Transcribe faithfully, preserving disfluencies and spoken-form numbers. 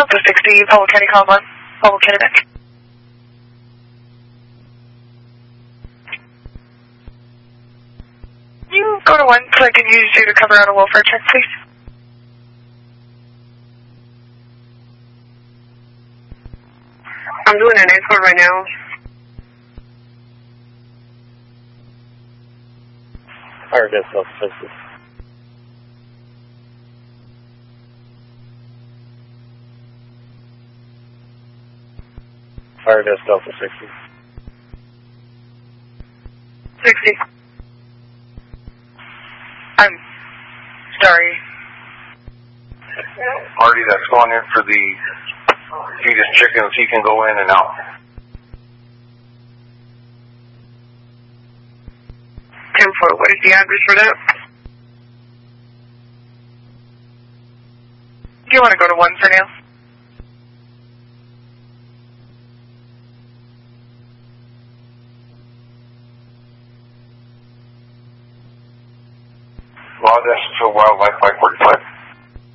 Delta sixty, Palo County Call one, Palo County back. You go to one so I can use you to cover out a welfare check, please. I'm doing an escort right now. Fire desk Delta sixty. Fire desk Delta sixty. sixty. I'm sorry. Marty, that's going in for the fetus chickens. He can go in and out. ten four, what is the address for that? Do you want to go to one for now? Well, that's for Wildlife five forty-five.